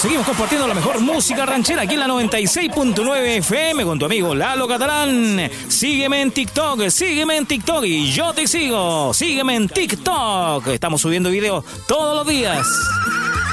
seguimos compartiendo la mejor música ranchera aquí en la 96.9 FM con tu amigo Lalo Catalán. Sígueme en TikTok y yo te sigo. Sígueme en TikTok. Estamos subiendo videos todos los días.